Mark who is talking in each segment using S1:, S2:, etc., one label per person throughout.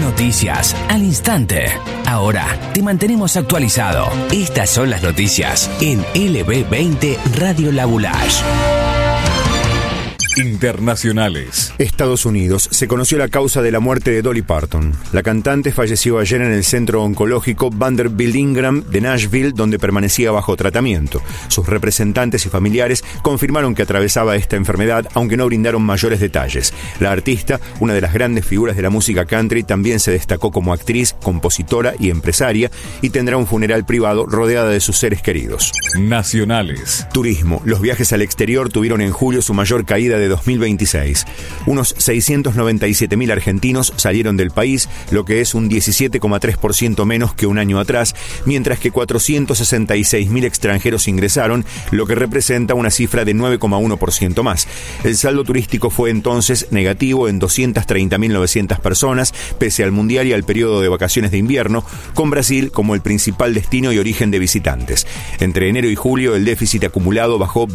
S1: Noticias al instante. Ahora te mantenemos actualizado. Estas son las noticias en LB20 Radio La Boulage.
S2: Internacionales.
S3: Estados Unidos. Se conoció la causa de la muerte de Dolly Parton. La cantante falleció ayer en el centro oncológico Vanderbilt Ingram de Nashville, donde permanecía bajo tratamiento. Sus representantes y familiares confirmaron que atravesaba esta enfermedad, aunque no brindaron mayores detalles. La artista, una de las grandes figuras de la música country, también se destacó como actriz, compositora y empresaria, y tendrá un funeral privado rodeada de sus seres queridos.
S2: Nacionales.
S3: Turismo. Los viajes al exterior tuvieron en julio su mayor caída de 2026. Unos 697.000 argentinos salieron del país, lo que es un 17,3% menos que un año atrás, mientras que 466.000 extranjeros ingresaron, lo que representa una cifra de 9,1% más. El saldo turístico fue entonces negativo en 230.900 personas, pese al mundial y al periodo de vacaciones de invierno, con Brasil como el principal destino y origen de visitantes. Entre enero y julio, el déficit acumulado bajó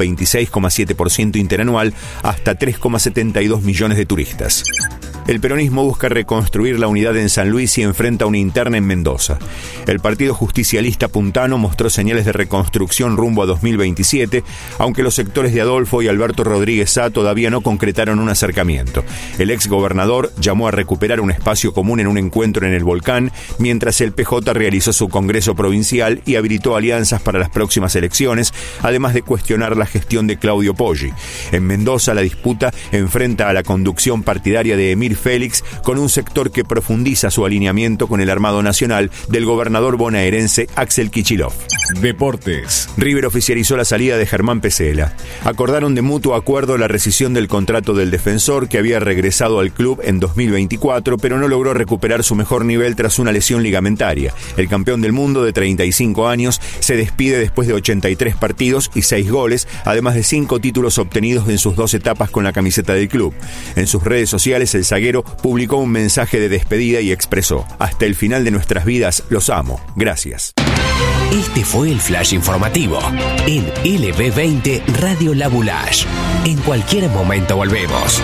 S3: 26,7% interanual hasta 3,72 millones de turistas. El peronismo busca reconstruir la unidad en San Luis y enfrenta una interna en Mendoza. El partido justicialista puntano mostró señales de reconstrucción rumbo a 2027, aunque los sectores de Adolfo y Alberto Rodríguez Sá todavía no concretaron un acercamiento. El exgobernador llamó a recuperar un espacio común en un encuentro en el Volcán, mientras el PJ realizó su congreso provincial y habilitó alianzas para las próximas elecciones, además de cuestionar la gestión de Claudio Poggi. En Mendoza, la disputa enfrenta a la conducción partidaria de Emir Félix con un sector que profundiza su alineamiento con el Armado Nacional del gobernador bonaerense Axel Kicillof.
S2: Deportes.
S3: River oficializó la salida de Germán Pesela. Acordaron de mutuo acuerdo la rescisión del contrato del defensor, que había regresado al club en 2024, pero no logró recuperar su mejor nivel tras una lesión ligamentaria. El campeón del mundo de 35 años se despide después de 83 partidos y 6 goles, además de 5 títulos obtenidos en sus 2 etapas con la camiseta del club. En sus redes sociales, el zaguero publicó un mensaje de despedida y expresó: hasta el final de nuestras vidas, los amo. Gracias.
S1: Este fue el flash informativo en LB20 Radio La Boulage. En cualquier momento volvemos.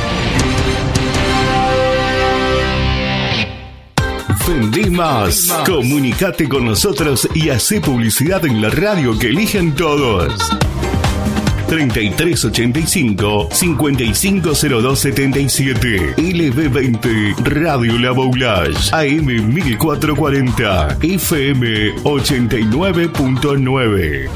S4: Vendé más. Comunicate con nosotros y hacé publicidad en la radio que eligen todos. 3385 550277. LB20 Radio La Boulage. AM 1440. FM 89.9.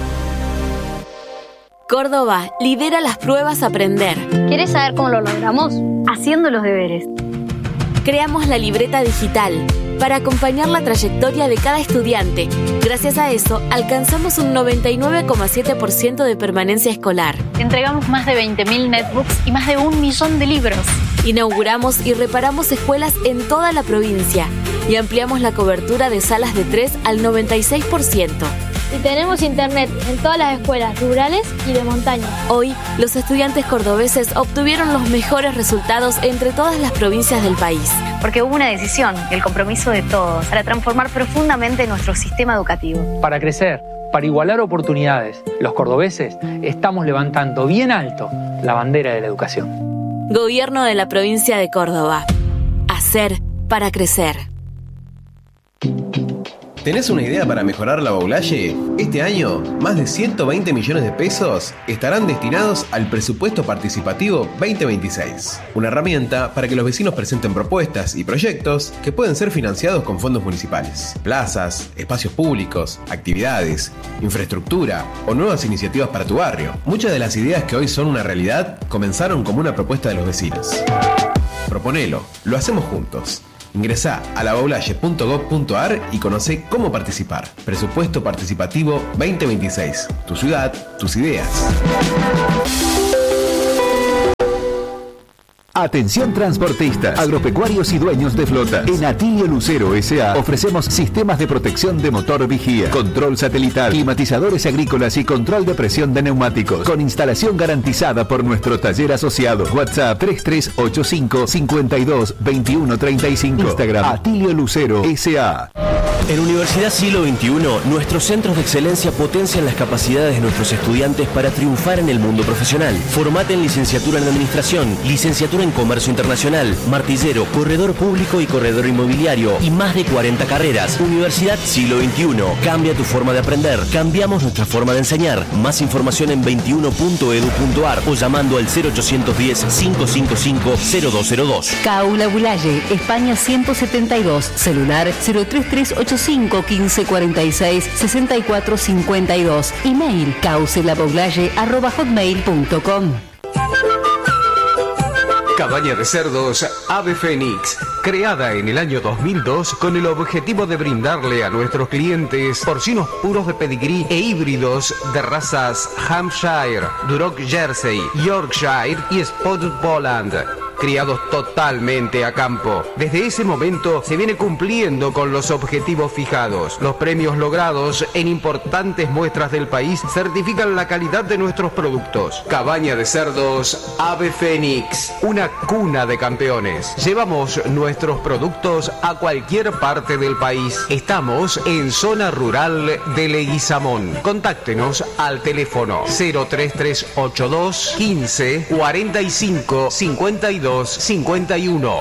S5: Córdoba lidera las pruebas Aprender.
S6: ¿Quieres saber cómo lo logramos? Haciendo los deberes.
S5: Creamos la libreta digital para acompañar la trayectoria de cada estudiante. Gracias a eso, alcanzamos un 99,7% de permanencia escolar.
S6: Entregamos más de 20.000 netbooks y más de 1 millón de libros.
S5: Inauguramos y reparamos escuelas en toda la provincia y ampliamos la cobertura de salas de 3 al 96%.
S7: Y tenemos internet en todas las escuelas rurales y de montaña.
S5: Hoy, los estudiantes cordobeses obtuvieron los mejores resultados entre todas las provincias del país.
S8: Porque hubo una decisión y el compromiso de todos para transformar profundamente nuestro sistema educativo.
S9: Para crecer, para igualar oportunidades, los cordobeses estamos levantando bien alto la bandera de la educación.
S5: Gobierno de la provincia de Córdoba. Hacer para crecer.
S10: ¿Tenés una idea para mejorar la Boulaye? Este año, más de 120 millones de pesos estarán destinados al Presupuesto Participativo 2026. Una herramienta para que los vecinos presenten propuestas y proyectos que pueden ser financiados con fondos municipales. Plazas, espacios públicos, actividades, infraestructura o nuevas iniciativas para tu barrio. Muchas de las ideas que hoy son una realidad comenzaron como una propuesta de los vecinos. Proponelo, lo hacemos juntos. Ingresá a laboulaye.gov.ar y conocé cómo participar. Presupuesto Participativo 2026. Tu ciudad, tus ideas.
S11: Atención transportistas, agropecuarios y dueños de flotas. En Atilio Lucero S.A. ofrecemos sistemas de protección de motor vigía, control satelital, climatizadores agrícolas y control de presión de neumáticos, con instalación garantizada por nuestro taller asociado. WhatsApp 3385 52 21 35. Instagram Atilio Lucero S.A.
S12: En Universidad Siglo XXI, nuestros centros de excelencia potencian las capacidades de nuestros estudiantes para triunfar en el mundo profesional. Formate en licenciatura en Administración, licenciatura en Comercio Internacional, martillero, corredor público y corredor inmobiliario y más de 40 carreras. Universidad Siglo XXI. Cambia tu forma de aprender. Cambiamos nuestra forma de enseñar. Más información en 21.edu.ar o llamando al 0810-555-0202.
S13: CAU Labulaye, España 172, celular 03385 1546 6452, email causelabulaye@hotmail.com.
S14: Cabaña de cerdos Ave Fénix, creada en el año 2002 con el objetivo de brindarle a nuestros clientes porcinos puros de pedigrí e híbridos de razas Hampshire, Duroc Jersey, Yorkshire y Spotted Poland, criados totalmente a campo. Desde ese momento se viene cumpliendo con los objetivos fijados. Los premios logrados en importantes muestras del país certifican la calidad de nuestros productos. Cabaña de cerdos Ave Fénix, una cuna de campeones. Llevamos nuestros productos a cualquier parte del país. Estamos en zona rural de Leguizamón. Contáctenos al teléfono 03382 15 45 52 51.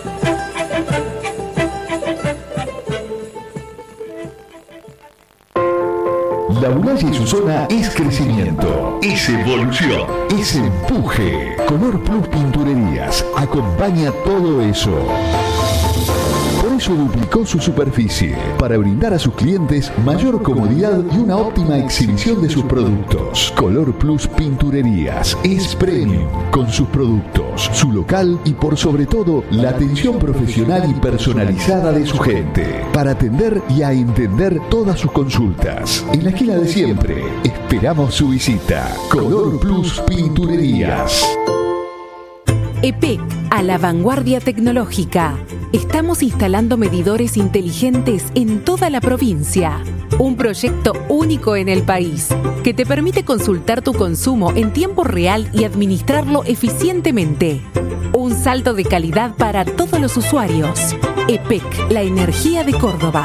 S11: Labulaye y su zona es crecimiento, es evolución, es empuje. Color Plus Pinturerías acompaña todo eso. Por eso duplicó su superficie, para brindar a sus clientes mayor comodidad y una óptima exhibición de sus productos. Color Plus Pinturerías es premium, con sus productos, su local y por sobre todo la atención profesional y personalizada de su gente, para atender y a entender todas sus consultas. En la esquina de siempre, esperamos su visita. Color Plus Pinturerías.
S15: EPEC, a la vanguardia tecnológica. Estamos instalando medidores inteligentes en toda la provincia. Un proyecto único en el país que te permite consultar tu consumo en tiempo real y administrarlo eficientemente. Un salto de calidad para todos los usuarios. EPEC, la energía de Córdoba.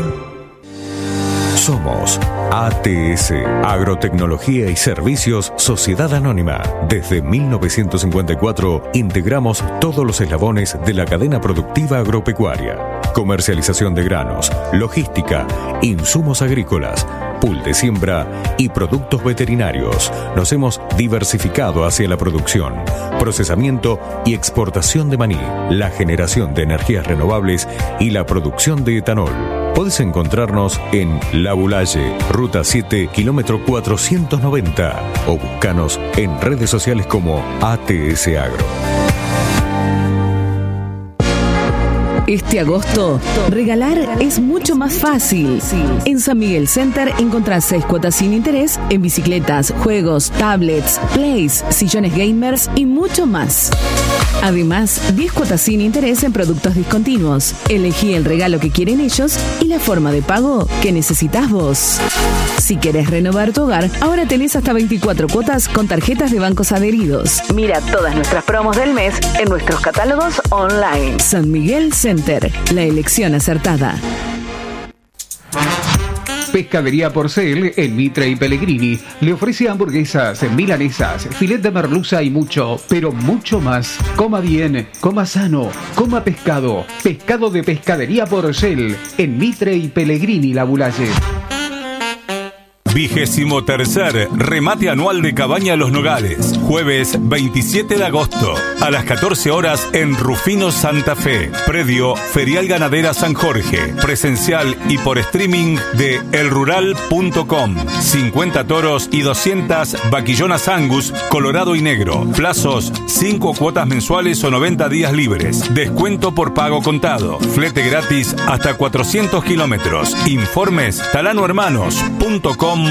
S2: Somos ATS, Agrotecnología y Servicios Sociedad Anónima. Desde 1954 integramos todos los eslabones de la cadena productiva agropecuaria. Comercialización de granos, logística, insumos agrícolas, pool de siembra y productos veterinarios. Nos hemos diversificado hacia la producción, procesamiento y exportación de maní, la generación de energías renovables y la producción de etanol. Podés encontrarnos en Labulaye, Ruta 7, kilómetro 490 o búscanos en redes sociales como ATS Agro.
S16: Este agosto, regalar es mucho más fácil. En San Miguel Center encontrás 6 cuotas sin interés en bicicletas, juegos, tablets, plays, sillones gamers y mucho más. Además, 10 cuotas sin interés en productos discontinuos. Elegí el regalo que quieren ellos y la forma de pago que necesitas vos. Si querés renovar tu hogar, ahora tenés hasta 24 cuotas con tarjetas de bancos adheridos. Mira todas nuestras promos del mes en nuestros catálogos online. San Miguel Center, la elección acertada.
S17: Pescadería Porcel en Mitre y Pellegrini le ofrece hamburguesas, milanesas, filet de merluza y mucho, pero mucho más. Coma bien, coma sano, coma pescado. Pescado de Pescadería Porcel en Mitre y Pellegrini, Labulaye.
S18: 23º remate anual de Cabaña Los Nogales, jueves 27 de agosto a las 14 horas en Rufino Santa Fe, predio Ferial Ganadera San Jorge, presencial y por streaming de elrural.com. 50 toros y 200 vaquillonas Angus, colorado y negro. Plazos 5 cuotas mensuales o 90 días libres. Descuento por pago contado. Flete gratis hasta 400 kilómetros. Informes talanohermanos.com.ar.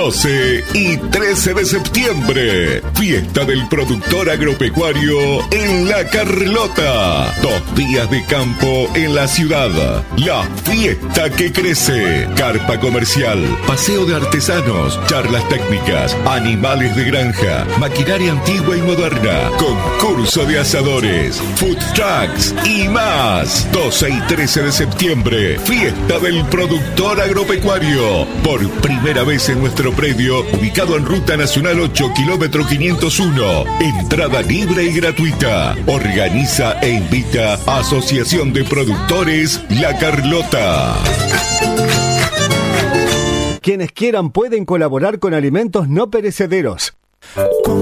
S4: 12 y 13 de septiembre. Fiesta del productor agropecuario en La Carlota. 2 días de campo en la ciudad. La fiesta que crece. Carpa comercial, paseo de artesanos, charlas técnicas, animales de granja, maquinaria antigua y moderna, concurso de asadores, food trucks y más. 12 y 13 de septiembre, fiesta del productor agropecuario. Por primera vez en nuestro predio, ubicado en Ruta Nacional 8, kilómetro 501. Entrada libre y gratuita. Organiza e invita Asociación de Productores La Carlota.
S19: Quienes quieran pueden colaborar con alimentos no perecederos.